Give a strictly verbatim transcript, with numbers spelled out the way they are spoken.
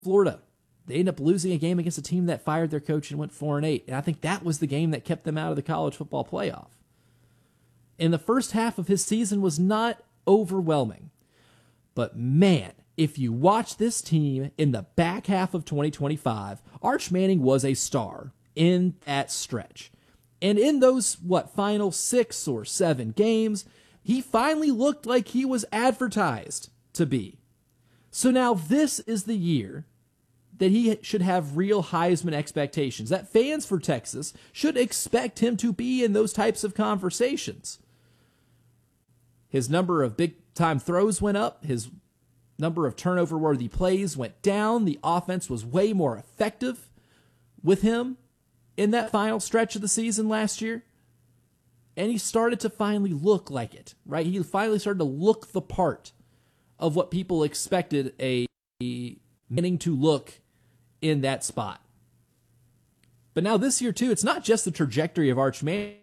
Florida. They ended up losing a game against a team that fired their coach and went four and eight. And I think that was the game that kept them out of the college football playoff. And the first half of his season was not overwhelming. But man, if you watch this team in the back half of twenty twenty-five, Arch Manning was a star in that stretch. And in those, what, final six or seven games, he finally looked like he was advertised to be. So now this is the year that he should have real Heisman expectations, that fans for Texas should expect him to be in those types of conversations. His number of big-time throws went up. His number of turnover-worthy plays went down. The offense was way more effective with him in that final stretch of the season last year. And he started to finally look like it, right? He finally started to look the part of what people expected a Manning to look in that spot. But now this year, too, it's not just the trajectory of Arch Manning.